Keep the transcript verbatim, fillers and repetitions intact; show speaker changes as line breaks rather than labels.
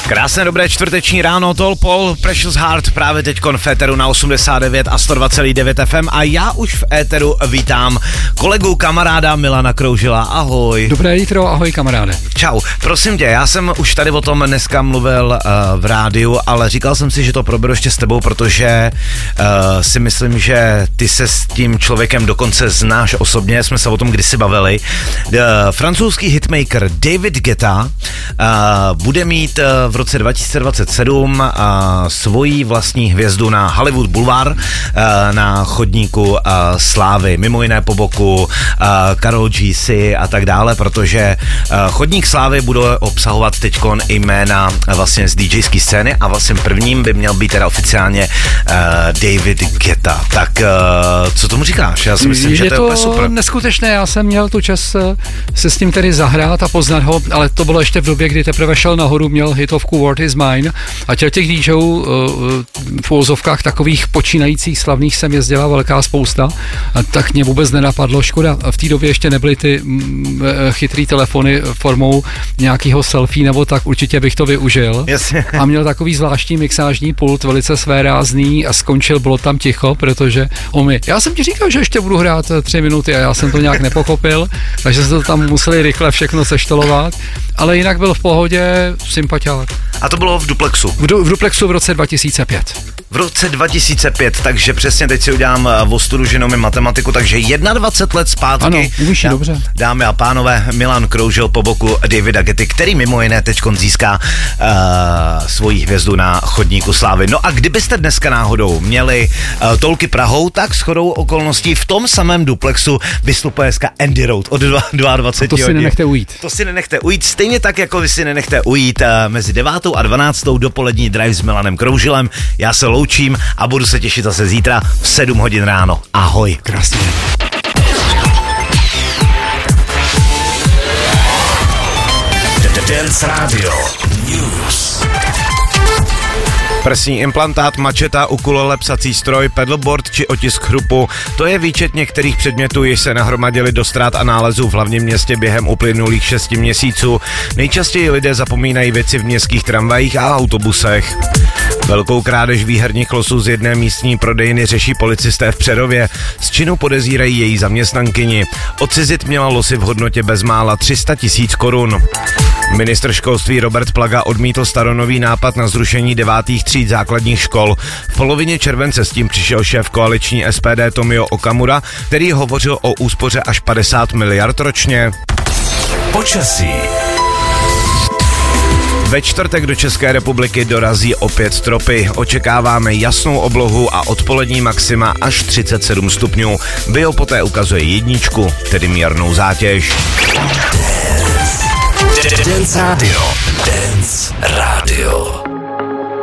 Krásné dobré čtvrteční ráno, Tall Paul, Precious Heart, právě teďkon v éteru na osmdesát devět a sto dva celá devět ef em a já už v éteru vítám kolegu, kamaráda Milana Kroužila. Ahoj.
Dobré jítro, ahoj kamaráde.
Čau, prosím tě, já jsem už tady o tom dneska mluvil uh, v rádiu, ale říkal jsem si, že to proberu ještě s tebou, protože uh, si myslím, že ty se s tím člověkem dokonce znáš osobně, jsme se o tom kdysi bavili. Uh, francouzský hitmaker David Guetta uh, bude mít uh, v roce dva tisíce dvacet sedm uh, svoji vlastní hvězdu na Hollywood Boulevard, uh, na chodníku uh, slávy, mimo jiné po boku uh, Karol G C a tak dále, protože uh, chodník slávy bude obsahovat teďkon i jména uh, vlastně z DJské scény a vlastně prvním by měl být teda oficiálně uh, David Guetta. Tak uh, co tomu říkáš? Já si myslím,
je
že to je úplně super.
Je to neskutečné, já jsem měl tu čas se s tím tedy zahrát a poznat ho, ale to bylo ještě v době, kdy teprve šel nahoru, měl hitovku World is Mine a těch těch DJů uh, v úvozovkách takových počínajících slavných jsem jezdila velká spousta, a tak mě vůbec nenapadlo, škoda, v té době ještě nebyly ty mm, chytrý telefony formou nějakého selfie nebo tak, určitě bych to využil.
Yes.
A měl takový zvláštní mixážní pult, velice svérázný a skončil, bylo tam ticho, protože on mi, já jsem ti říkal, že ještě budu hrát tři minuty a já jsem to nějak nepochopil, takže se to tam museli rychle všechno seštolovat, ale jinak byl v pohodě, sympatiák.
A to bylo v Duplexu?
V, du, v Duplexu v roce dva tisíce pět.
V roce dva tisíce pět, takže přesně teď si udělám v ostudu, že jenom matematiku, takže dvacet jedna let zpátky.
Ano, umíš
dá,
dobře.
Dámy a pánové, Milan Kroužil po boku Davida Guetty, který mimo jiné teďkon získá uh, svoji hvězdu na chodníku slávy. No a kdybyste dneska náhodou měli uh, tolky Prahou, tak shodou okolností v tom samém Duplexu vystupuje dneska Andy Road od dvacet dva
To si
hodin.
nenechte ujít.
To si nenechte ujít, stejně tak, jako vy si nenechte ujít uh, mezi devátou a dvanáctou dopolední drive s Milanem Kroužilem. Já se loučím a budu se těšit zase zítra v sedm hodin ráno. Ahoj.
Krásně.
Dance Radio News.
Prsní implantát, mačeta, ukulele, psací stroj, pedalboard či otisk chrupu. To je výčet některých předmětů, jež se nahromadily do ztrát a nálezů v hlavním městě během uplynulých šesti měsíců. Nejčastěji lidé zapomínají věci v městských tramvajích a autobusech. Velkou krádež výherních losů z jedné místní prodejny řeší policisté v Přerově. Z činu podezírají její zaměstnankyni. Odcizit měla losy v hodnotě bezmála tři sta tisíc korun. Ministr školství Robert Plaga odmítl staronový nápad na zrušení devátých tříd základních škol. V polovině července s tím přišel šéf koaliční S P D Tomio Okamura, který hovořil o úspoře až padesát miliard ročně.
Počasí.
Ve čtvrtek do České republiky dorazí opět tropy. Očekáváme jasnou oblohu a odpolední maxima až třicet sedm stupňů. Bio poté ukazuje jedničku, tedy mírnou zátěž.
Dance Radio. Dance Radio.